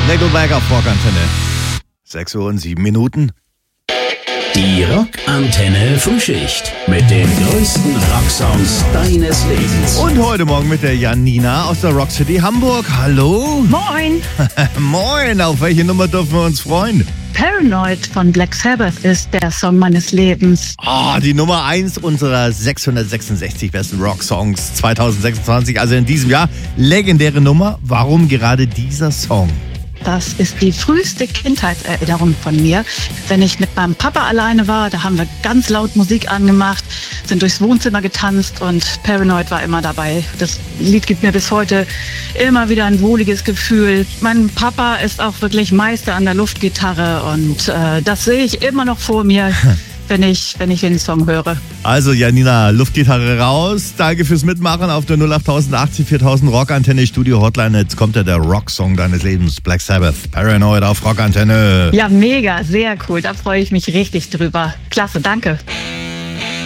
Nickelback auf Rockantenne. 6:07 Die Rockantenne Frühschicht mit den größten Rocksongs deines Lebens. Und heute Morgen mit der Janina aus der Rock City Hamburg. Hallo. Moin! Moin, auf welche Nummer dürfen wir uns freuen? Paranoid von Black Sabbath ist der Song meines Lebens. Die Nummer 1 unserer 666 besten Rock-Songs 2026, also in diesem Jahr. Legendäre Nummer. Warum gerade dieser Song? Das ist die früheste Kindheitserinnerung von mir. Wenn ich mit meinem Papa alleine war, da haben wir ganz laut Musik angemacht, sind durchs Wohnzimmer getanzt und Paranoid war immer dabei. Das Lied gibt mir bis heute immer wieder ein wohliges Gefühl. Mein Papa ist auch wirklich Meister an der Luftgitarre und das sehe ich immer noch vor mir, wenn ich den Song höre. Also Janina, Luftgitarre raus. Danke fürs Mitmachen auf der 08080 4000 Rockantenne Studio Hotline. Jetzt kommt der Rocksong deines Lebens. Black Sabbath, Paranoid auf Rockantenne. Ja, mega, sehr cool. Da freue ich mich richtig drüber. Klasse, danke.